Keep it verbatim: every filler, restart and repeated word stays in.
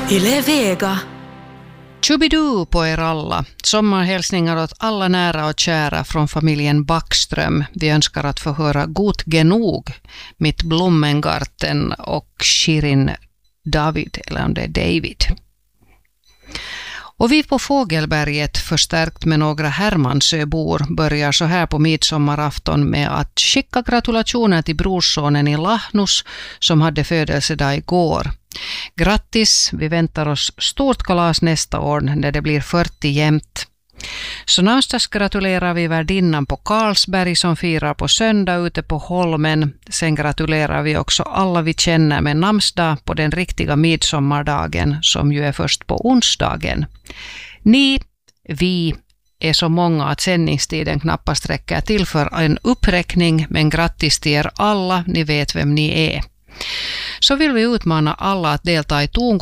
Yle Vega. Tjubidu på er alla. Sommarhälsningar åt alla nära och kära från familjen Backström. Vi önskar att få höra Gut genug, Mitt Blommengarten och Shirin David, eller om det är David. Och vi på Fågelberget, förstärkt med några Hermansöbor, börjar så här på midsommarafton med att skicka gratulationer till brorsonen i Lahnus som hade födelsedag igår. Grattis, vi väntar oss stort kalas nästa år när det blir fyrtio jämt. Så någonstans gratulerar vi värdinnan på Karlsberg som firar på söndag ute på Holmen. Sen gratulerar vi också alla vi känner med namnsdag på den riktiga midsommardagen som ju är först på onsdagen. Ni, vi är så många att sändningstiden knappast räcker till för en uppräkning, men grattis till er alla, ni vet vem ni är. Så vill vi utmana alla att delta i